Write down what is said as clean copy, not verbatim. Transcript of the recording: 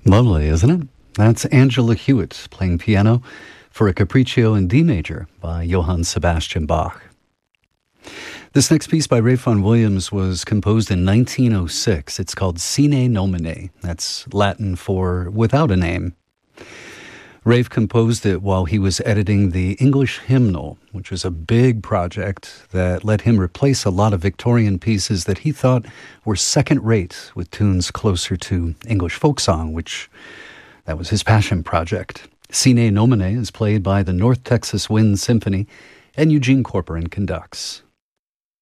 Lovely, isn't it? That's Angela Hewitt playing piano for a Capriccio in D major by Johann Sebastian Bach. This next piece by Ralph Vaughan Williams was composed in 1906. It's called Sine Nomine. That's Latin for without a name. Ralph composed it while he was editing the English Hymnal, which was a big project that let him replace a lot of Victorian pieces that he thought were second-rate with tunes closer to English folk song, which that was his passion project. Sine Nomine is played by the North Texas Wind Symphony, and Eugene Corporon conducts.